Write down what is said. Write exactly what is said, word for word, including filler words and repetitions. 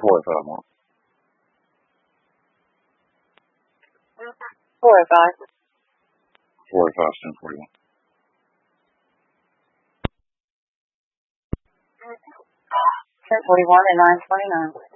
forty-five more. forty-five. forty-five, ten forty-one. ten forty-one and nine twenty-nine.